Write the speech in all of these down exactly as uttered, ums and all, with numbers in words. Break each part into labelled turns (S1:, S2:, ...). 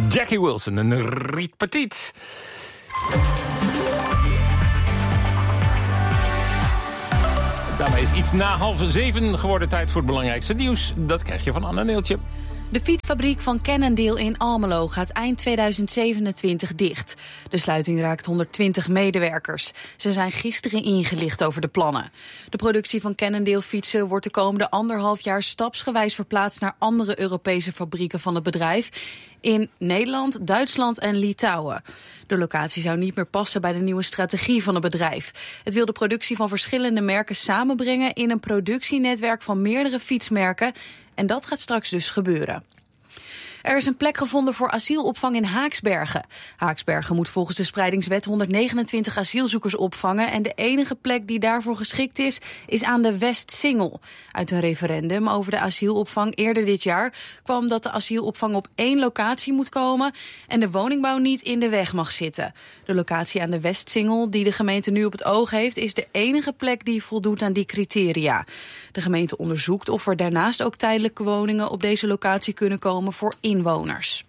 S1: Jackie Wilson en Riet Petit. Daarmee is iets na half zeven geworden. Tijd voor het belangrijkste nieuws. Dat krijg je van Anne Neeltje.
S2: De fietsfabriek van Cannondale in Almelo gaat eind tweeduizend zevenentwintig dicht. De sluiting raakt honderdtwintig medewerkers. Ze zijn gisteren ingelicht over de plannen. De productie van Cannondale fietsen wordt de komende anderhalf jaar stapsgewijs verplaatst naar andere Europese fabrieken van het bedrijf in Nederland, Duitsland en Litouwen. De locatie zou niet meer passen bij de nieuwe strategie van het bedrijf. Het wil de productie van verschillende merken samenbrengen in een productienetwerk van meerdere fietsmerken. En dat gaat straks dus gebeuren. Er is een plek gevonden voor asielopvang in Haaksbergen. Haaksbergen moet volgens de spreidingswet honderdnegenentwintig asielzoekers opvangen. En de enige plek die daarvoor geschikt is, is aan de Westsingel. Uit een referendum over de asielopvang eerder dit jaar kwam dat de asielopvang op één locatie moet komen en de woningbouw niet in de weg mag zitten. De locatie aan de Westsingel, die de gemeente nu op het oog heeft, is de enige plek die voldoet aan die criteria. De gemeente onderzoekt of er daarnaast ook tijdelijke woningen op deze locatie kunnen komen voor inwoners.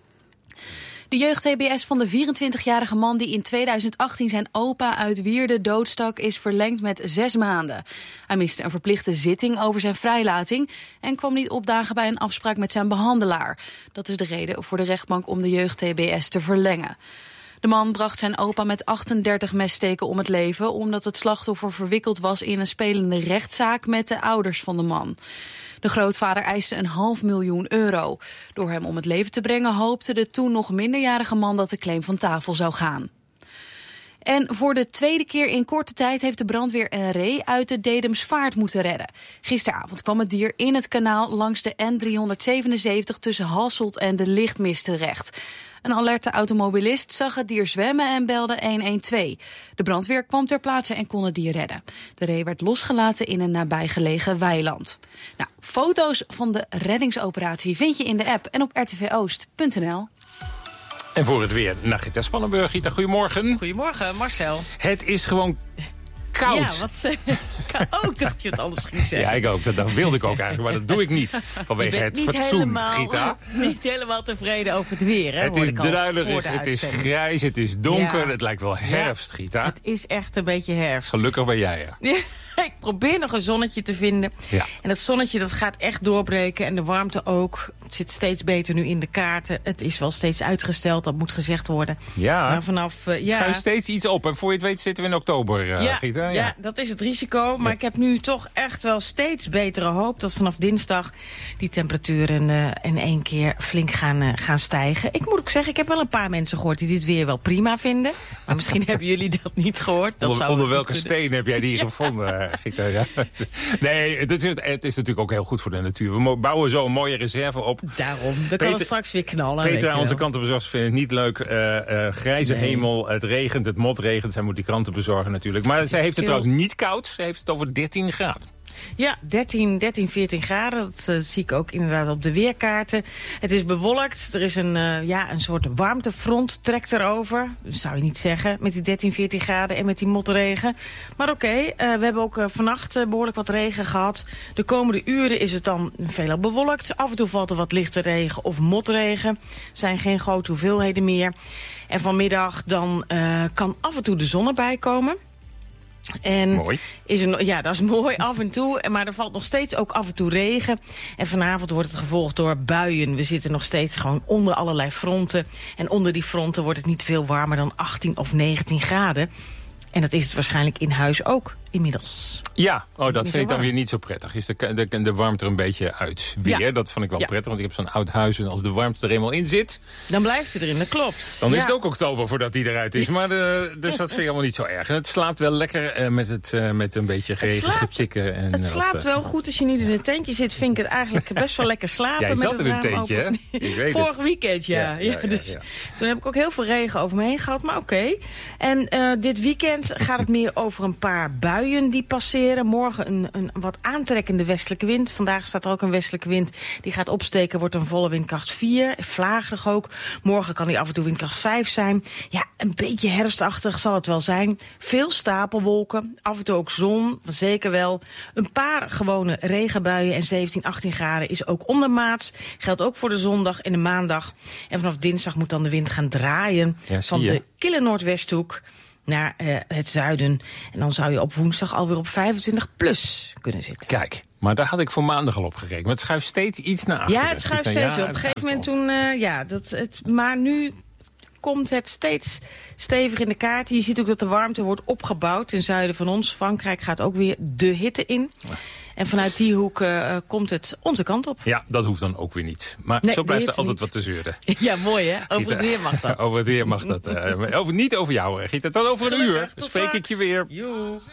S2: De jeugd-T B S van de vierentwintigjarige man die in tweeduizend achttien zijn opa uit Wierde doodstak is verlengd met zes maanden. Hij miste een verplichte zitting over zijn vrijlating en kwam niet opdagen bij een afspraak met zijn behandelaar. Dat is de reden voor de rechtbank om de jeugd-T B S te verlengen. De man bracht zijn opa met achtendertig messteken om het leven omdat het slachtoffer verwikkeld was in een spelende rechtszaak met de ouders van de man. De grootvader eiste een half miljoen euro. Door hem om het leven te brengen hoopte de toen nog minderjarige man dat de claim van tafel zou gaan. En voor de tweede keer in korte tijd heeft de brandweer een ree uit de Dedemsvaart moeten redden. Gisteravond kwam het dier in het kanaal langs de N driehonderdzevenenzeventig tussen Hasselt en de Lichtmist terecht. Een alerte automobilist zag het dier zwemmen en belde honderdtwaalf. De brandweer kwam ter plaatse en kon het dier redden. De ree werd losgelaten in een nabijgelegen weiland. Nou, foto's van de reddingsoperatie vind je in de app en op r t v oost punt n l.
S1: En voor het weer, naar Gita Spannenburg. Gita, goedemorgen.
S3: Goedemorgen, Marcel.
S1: Het is gewoon koud.
S3: Ja, wat ze... ook dacht je het anders ging zeggen.
S1: Ja, ik ook. Dat, dat wilde ik ook eigenlijk, maar dat doe ik niet. Vanwege het fatsoen,
S3: helemaal,
S1: Gita.
S3: Niet helemaal tevreden over het weer, hè?
S1: Het is druilerig, het is grijs, het is donker. Ja. Het lijkt wel herfst, ja, Gita.
S3: Het is echt een beetje herfst.
S1: Gelukkig ben jij er.
S3: Ja. Ik probeer nog een zonnetje te vinden.
S1: Ja.
S3: En dat zonnetje dat gaat echt doorbreken. En de warmte ook. Het zit steeds beter nu in de kaarten. Het is wel steeds uitgesteld, dat moet gezegd worden.
S1: Ja,
S3: maar vanaf, uh,
S1: het
S3: ja.
S1: schuift steeds iets op. En voor je het weet zitten we in oktober, uh,
S3: ja,
S1: Gita. Ja.
S3: ja, dat is het risico. Maar ja, ik heb nu toch echt wel steeds betere hoop dat vanaf dinsdag die temperaturen uh, in één keer flink gaan, uh, gaan stijgen. Ik moet ook zeggen, ik heb wel een paar mensen gehoord die dit weer wel prima vinden. Maar misschien hebben jullie dat niet gehoord. Dat
S1: onder
S3: zou
S1: onder welke
S3: kunnen.
S1: steen heb jij die
S3: ja.
S1: gevonden, Gita? Ja. Nee, het is, het is natuurlijk ook heel goed voor de natuur. We bouwen zo een mooie reserve op.
S3: Daarom, dan kan het straks weer knallen.
S1: Peter, onze krantenbezorgers vinden het niet leuk. Uh, uh, grijze nee. hemel, het regent, het mot regent. Zij moet die kranten bezorgen natuurlijk. Maar zij heeft het trouwens niet koud. Ze heeft het over dertien graden.
S3: Ja, dertien, dertien, veertien graden. Dat uh, zie ik ook inderdaad op de weerkaarten. Het is bewolkt. Er is een, uh, ja, een soort warmtefront trekt erover. Dat zou je niet zeggen met die dertien, veertien graden en met die motregen. Maar oké, okay, uh, we hebben ook uh, vannacht uh, behoorlijk wat regen gehad. De komende uren is het dan veelal bewolkt. Af en toe valt er wat lichte regen of motregen. Er zijn geen grote hoeveelheden meer. En vanmiddag dan uh, kan af en toe de zon erbij komen. En
S1: mooi.
S3: Is er, ja, dat is mooi af en toe. Maar er valt nog steeds ook af en toe regen. En vanavond wordt het gevolgd door buien. We zitten nog steeds gewoon onder allerlei fronten. En onder die fronten wordt het niet veel warmer dan achttien of negentien graden. En dat is het waarschijnlijk in huis ook inmiddels.
S1: Ja, oh, dat vind ik dan weer niet zo prettig. Is de, de, de warmte er een beetje uit weer. Ja. Dat vond ik wel ja. prettig, want ik heb zo'n oud huis en als de warmte er eenmaal in zit...
S3: Dan blijft hij erin, dat klopt.
S1: Dan
S3: ja.
S1: is het ook oktober voordat hij eruit is. Maar de, dus dat vind ik allemaal niet zo erg. En het slaapt wel lekker uh, met, het, uh, met een beetje geregen getikken. En
S3: het slaapt wat, uh, wel goed als je niet in een tentje zit. Vind ik het eigenlijk best wel lekker slapen.
S1: Jij
S3: met
S1: zat in een tentje, hè? Ik weet
S3: Vorig
S1: het.
S3: weekend, ja. ja, ja, ja, dus ja, ja. Toen heb ik ook heel veel regen over me heen gehad, maar oké. Okay. En uh, dit weekend gaat het meer over een paar buien. buien die passeren. Morgen een, een wat aantrekkende westelijke wind. Vandaag staat er ook een westelijke wind die gaat opsteken. Wordt een volle windkracht vier. Vlagerig ook. Morgen kan die af en toe windkracht vijf zijn. Ja, een beetje herfstachtig zal het wel zijn. Veel stapelwolken. Af en toe ook zon. Zeker wel. Een paar gewone regenbuien. En zeventien, achttien graden is ook ondermaats. Geldt ook voor de zondag en de maandag. En vanaf dinsdag moet dan de wind gaan draaien.
S1: Ja,
S3: van de kille noordwesthoek naar uh, het zuiden. En dan zou je op woensdag alweer op vijfentwintig plus kunnen zitten.
S1: Kijk, maar daar had ik voor maandag al op gerekend. Maar het schuift steeds iets naar achteren.
S3: Ja, het schuift steeds ja, op. Op een gegeven moment toen, uh, ja, dat het, maar nu komt het steeds stevig in de kaart. Je ziet ook dat de warmte wordt opgebouwd ten zuiden van ons. Frankrijk gaat ook weer de hitte in. Ja. En vanuit die hoek uh, komt het onze kant op.
S1: Ja, dat hoeft dan ook weer niet. Maar nee, zo blijft er altijd niet. Wat te zeuren.
S3: Ja, mooi hè? Over het weer mag dat.
S1: Over het weer mag dat. Uh, over, niet over jou, Giet. Tot over een uur. Spreek ik je weer.
S3: Joe.